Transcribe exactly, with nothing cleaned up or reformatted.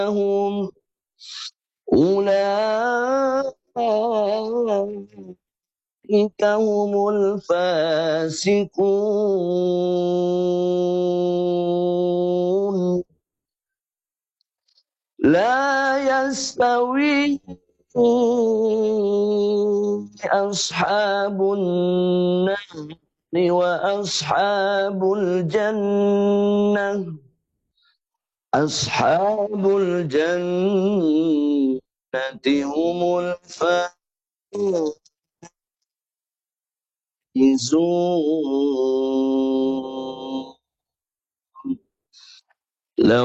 هم أولئك هم الفاسقون لا يستوي أصحاب النار وأصحاب الجنة أصحاب الجنة هم الفائزون.